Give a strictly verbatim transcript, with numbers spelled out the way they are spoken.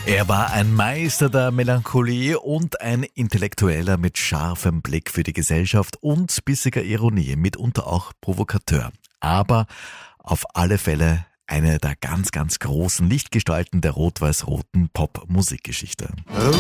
Er war ein Meister der Melancholie und ein Intellektueller mit scharfem Blick für die Gesellschaft und bissiger Ironie, mitunter auch Provokateur. Aber auf alle Fälle eine der ganz, ganz großen Lichtgestalten der rot-weiß-roten Pop-Musikgeschichte.